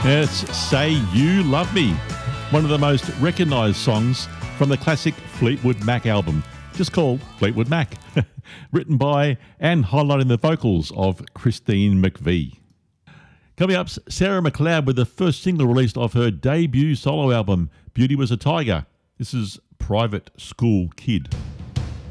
It's Say You Love Me, one of the most recognised songs from the classic Fleetwood Mac album, just called Fleetwood Mac, written by and highlighting the vocals of Christine McVie. Coming up, Sarah McLeod with the first single released off her debut solo album, Beauty Was a Tiger. This is Private School Kid.